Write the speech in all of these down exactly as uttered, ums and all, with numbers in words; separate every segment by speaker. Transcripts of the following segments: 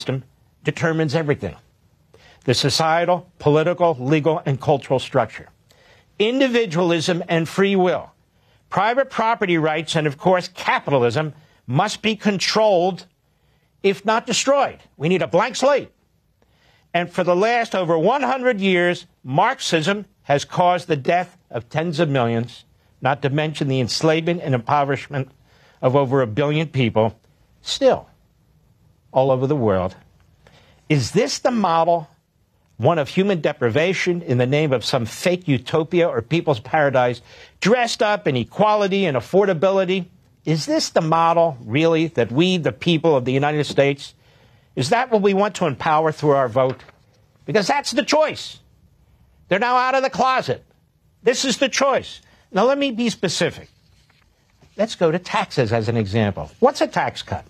Speaker 1: system determines everything. The societal, political, legal, and cultural structure. Individualism and free will. Private property rights and, of course, capitalism must be controlled, if not destroyed. We need a blank slate. And for the last over one hundred years, Marxism has caused the death of tens of millions, not to mention the enslavement and impoverishment of over a billion people, still, all over the world. Is this the model, one of human deprivation in the name of some fake utopia or people's paradise, dressed up in equality and affordability? Is this the model, really, that we, the people of the United States, is that what we want to empower through our vote? Because that's the choice. They're now out of the closet. This is the choice. Now, let me be specific. Let's go to taxes as an example. What's a tax cut?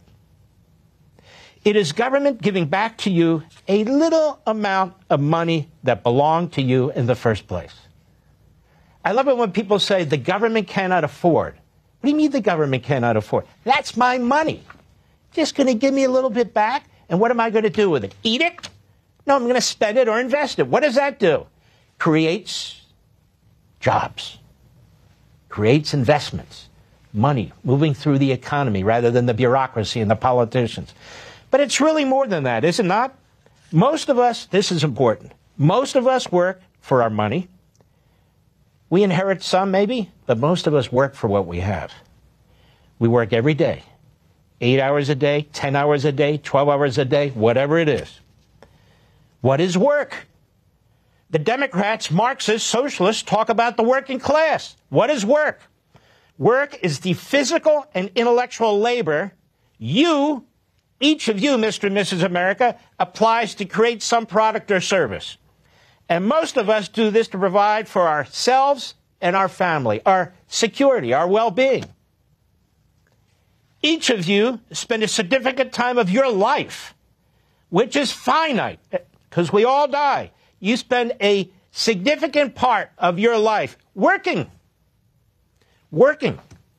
Speaker 1: It is government giving back to you a little amount of money that belonged to you in the first place. I love it when people say the government cannot afford. What do you mean the government cannot afford? That's my money. Just going to give me a little bit back, and what am I going to do with it? Eat it? No, I'm going to spend it or invest it. What does that do? Creates jobs. Creates investments. Money moving through the economy rather than the bureaucracy and the politicians. But it's really more than that, is it not? Most of us, this is important, most of us work for our money. We inherit some, maybe, but most of us work for what we have. We work every day, eight hours a day, ten hours a day, twelve hours a day, whatever it is. What is work? The Democrats, Marxists, socialists talk about the working class. What is work? Work is the physical and intellectual labor you, each of you, Mister and Missus America, applies to create some product or service. And most of us do this to provide for ourselves and our family, our security, our well-being. Each of you spend a significant time of your life, which is finite, because we all die. You spend a significant part of your life working. Working.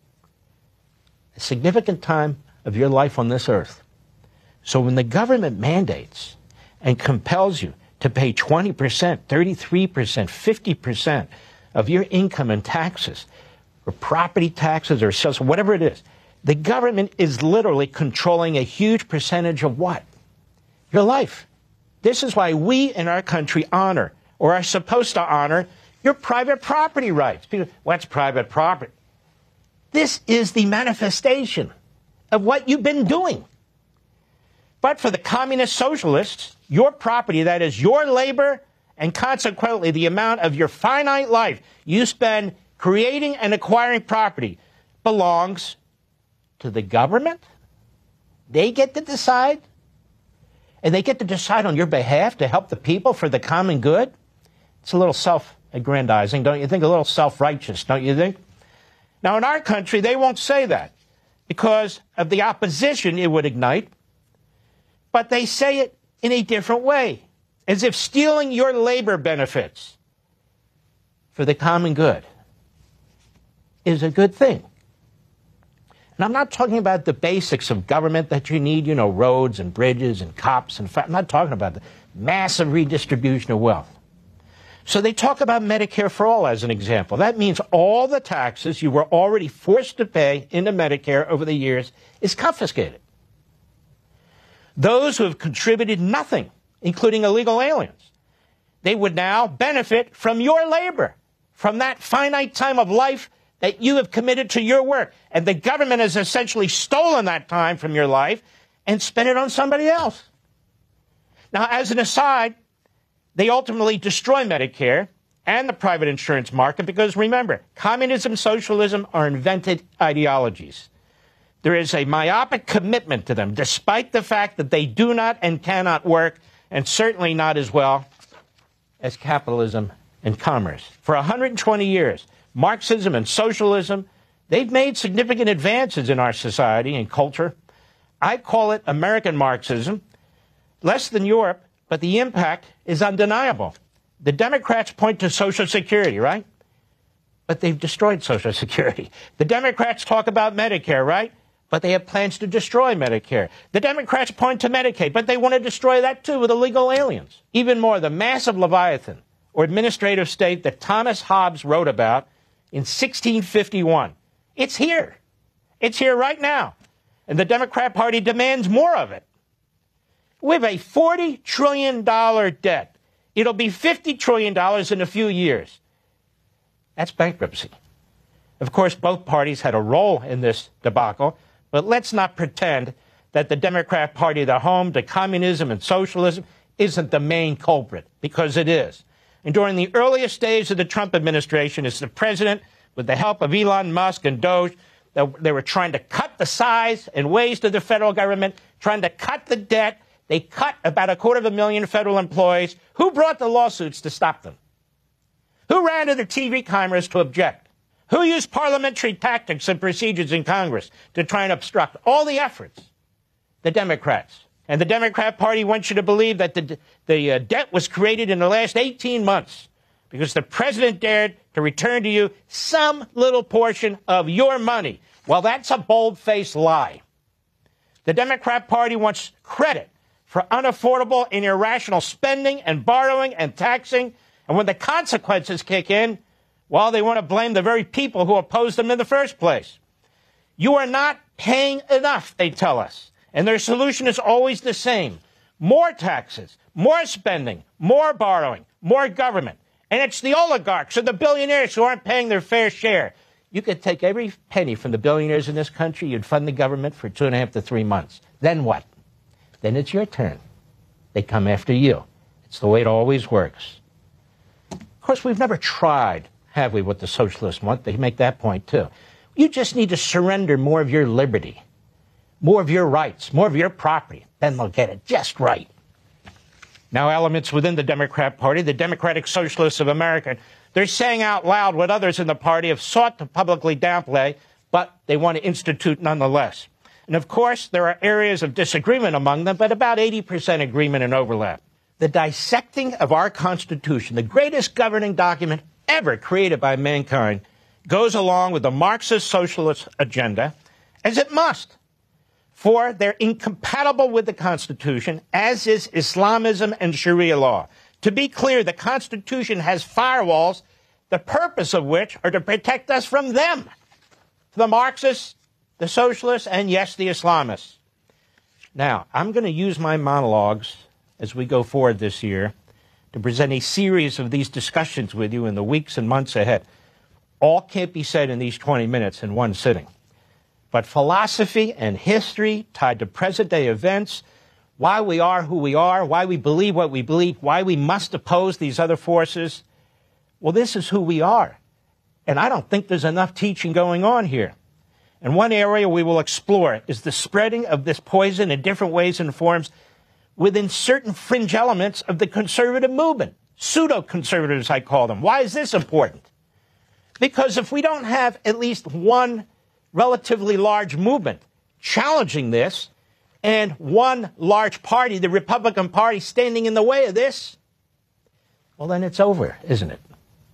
Speaker 1: A significant time of your life on this earth. So when the government mandates and compels you to pay twenty percent, thirty-three percent, fifty percent of your income in taxes, or property taxes, or sales, whatever it is, the government is literally controlling a huge percentage of what? Your life. This is why we in our country honor, or are supposed to honor, your private property rights. People, what's private property? This is the manifestation of what you've been doing. But for the communist socialists, your property, that is your labor, and consequently the amount of your finite life you spend creating and acquiring property, belongs to the government. They get to decide. And they get to decide on your behalf to help the people for the common good. It's a little self-aggrandizing, don't you think? A little self-righteous, don't you think? Now, in our country, they won't say that because of the opposition it would ignite. But they say it in a different way, as if stealing your labor benefits for the common good is a good thing. And I'm not talking about the basics of government that you need, you know, roads and bridges and cops and I'm not talking about the massive redistribution of wealth. So they talk about Medicare for all as an example. That means all the taxes you were already forced to pay into Medicare over the years is confiscated. Those who have contributed nothing, including illegal aliens, they would now benefit from your labor, from that finite time of life that you have committed to your work. And the government has essentially stolen that time from your life and spent it on somebody else. Now, as an aside, they ultimately destroy Medicare and the private insurance market because, remember, communism and socialism are invented ideologies. There is a myopic commitment to them, despite the fact that they do not and cannot work, and certainly not as well as capitalism and commerce. For one hundred twenty years, Marxism and socialism, they've made significant advances in our society and culture. I call it American Marxism, less than Europe, but the impact is undeniable. The Democrats point to Social Security, right? But they've destroyed Social Security. The Democrats talk about Medicare, right? but they have plans to destroy Medicare. The Democrats point to Medicaid, but they want to destroy that too with illegal aliens. Even more, the massive Leviathan, or administrative state that Thomas Hobbes wrote about in sixteen fifty-one. It's here. It's here right now. And the Democrat Party demands more of it. We have a forty trillion dollars debt. It'll be fifty trillion dollars in a few years. That's bankruptcy. Of course, both parties had a role in this debacle, but let's not pretend that the Democrat Party, the home to communism and socialism, isn't the main culprit, because it is. And during the earliest days of the Trump administration, as the president, with the help of Elon Musk and Doge, they were trying to cut the size and ways of the federal government, trying to cut the debt. They cut about a quarter of a million federal employees. Who brought the lawsuits to stop them? Who ran to the T V cameras to object? Who used parliamentary tactics and procedures in Congress to try and obstruct all the efforts? The Democrats. And the Democrat Party wants you to believe that the, the uh, debt was created in the last eighteen months because the president dared to return to you some little portion of your money. Well, that's a bold-faced lie. The Democrat Party wants credit for unaffordable and irrational spending and borrowing and taxing. And when the consequences kick in, well, they want to blame the very people who opposed them in the first place. You are not paying enough, they tell us. And their solution is always the same. More taxes, more spending, more borrowing, more government. And it's the oligarchs or the billionaires who aren't paying their fair share. You could take every penny from the billionaires in this country, you'd fund the government for two and a half to three months. Then what? Then it's your turn. They come after you. It's the way it always works. Of course, we've never tried, have we, what the socialists want? They make that point, too. You just need to surrender more of your liberty, more of your rights, more of your property. Then they'll get it just right. Now, elements within the Democrat Party, the Democratic Socialists of America, they're saying out loud what others in the party have sought to publicly downplay, but they want to institute nonetheless. And, of course, there are areas of disagreement among them, but about eighty percent agreement and overlap. The dissecting of our Constitution, the greatest governing document ever created by mankind, goes along with the Marxist socialist agenda, as it must. For they're incompatible with the Constitution, as is Islamism and Sharia law. To be clear, the Constitution has firewalls, the purpose of which are to protect us from them, the Marxists, the socialists, and yes, the Islamists. Now, I'm going to use my monologues as we go forward this year to present a series of these discussions with you in the weeks and months ahead. All can't be said in these twenty minutes in one sitting. But philosophy and history tied to present-day events, why we are who we are, why we believe what we believe, why we must oppose these other forces, well, this is who we are. And I don't think there's enough teaching going on here. And one area we will explore is the spreading of this poison in different ways and forms within certain fringe elements of the conservative movement. Pseudo-conservatives, I call them. Why is this important? Because if we don't have at least one relatively large movement challenging this, and one large party, the Republican Party, standing in the way of this, well, then it's over, isn't it?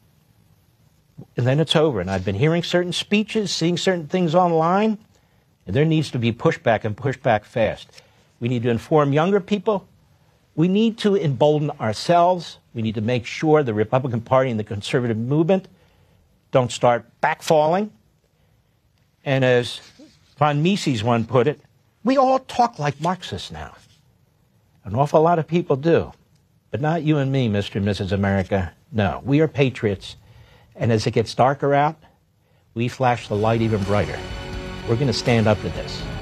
Speaker 1: And then it's over. And I've been hearing certain speeches, seeing certain things online, and there needs to be pushback and pushback fast. We need to inform younger people. We need to embolden ourselves. We need to make sure the Republican Party and the conservative movement don't start backfalling. And as von Mises one put it, we all talk like Marxists now. An awful lot of people do. But not you and me, Mister and Missus America. No, we are patriots. And as it gets darker out, we flash the light even brighter. We're going to stand up to this.